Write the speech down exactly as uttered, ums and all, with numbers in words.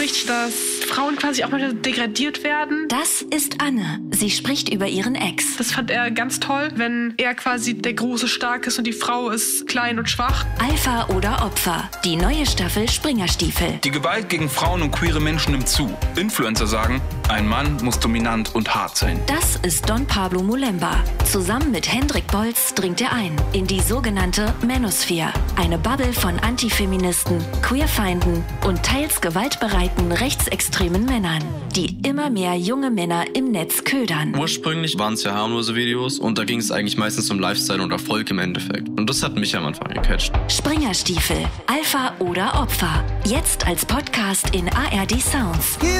dass Frauen quasi auch mal degradiert werden. Das ist Anne. Sie spricht über ihren Ex. Das fand er ganz toll, wenn er quasi der große Stark ist und die Frau ist klein und schwach. Alpha oder Opfer. Die neue Staffel Springerstiefel. Die Gewalt gegen Frauen und queere Menschen nimmt zu. Influencer sagen, ein Mann muss dominant und hart sein. Das ist Don Pablo Mulemba. Zusammen mit Hendrik Bolz dringt er ein in die sogenannte Manosphere. Eine Bubble von Antifeministen, Queerfeinden und teils gewaltbereiten rechtsextremen Männern, die immer mehr junge Männer im Netz ködern. Ursprünglich waren es ja harmlose Videos und da ging es eigentlich meistens um Lifestyle und Erfolg im Endeffekt. Und das hat mich am Anfang gecatcht. Springerstiefel, Alpha oder Opfer. Jetzt als Podcast in A R D Sounds.